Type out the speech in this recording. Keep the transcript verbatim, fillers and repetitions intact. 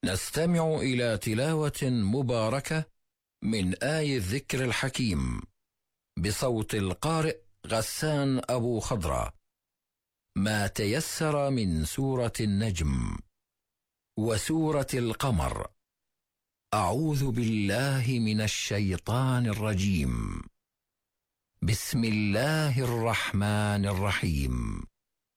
نستمع إلى تلاوة مباركة من آي الذكر الحكيم بصوت القارئ غسان أبو خضرة. ما تيسر من سورة النجم وسورة القمر. أعوذ بالله من الشيطان الرجيم. بسم الله الرحمن الرحيم.